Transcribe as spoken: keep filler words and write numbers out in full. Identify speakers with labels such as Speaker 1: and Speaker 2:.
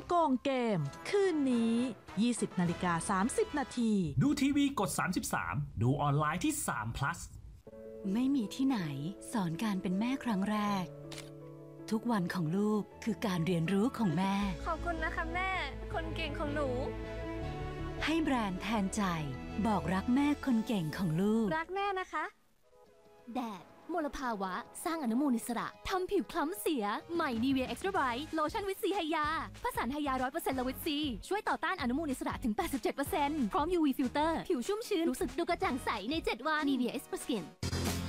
Speaker 1: โกงเกมคืนนี้ ยี่สิบนาฬิกาสามสิบนาที
Speaker 2: ดูทีวีกดสามสิบสามดูออนไลน์ที่สาม plus
Speaker 3: ไม่มีที่ไหนสอนการเป็นแม่ครั้งแรกทุกวันของลูกคือการเรียนรู้ของแม่
Speaker 4: ขอบคุณนะคะแม่คนเก่งของหนู
Speaker 3: ให้แบรนด์แทนใจบอกรักแม่คนเก่งของลูก
Speaker 4: รักแม่นะคะ
Speaker 5: แดดมลภาวะสร้างอนุมูลอิสระทำผิวคล้ำเสียใหม่ Nivea Extra Bright โลชั่นวิตซีไฮยาผสานไฮยา ร้อยเปอร์เซ็นต์ และวิตซีช่วยต่อต้านอนุมูลอิสระถึง แปดสิบเจ็ดเปอร์เซ็นต์ พร้อม ยู วี ฟิลเตอร์ผิวชุ่มชื้นรู้สึกดูกระจ่างใสในเจ็ดวัน Nivea Extra Skin